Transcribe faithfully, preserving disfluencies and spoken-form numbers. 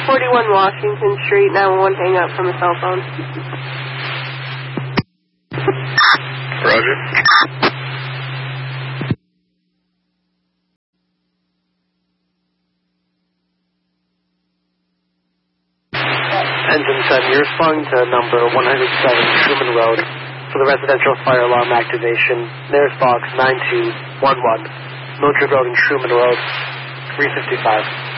forty-one Washington Street, nine one one, hang up from a cell phone. Roger. Engine seven, you're responding to number one hundred seven Truman Road for the residential fire alarm activation. There's box nine two one one, Mildred Road and Truman Road, three fifty-five.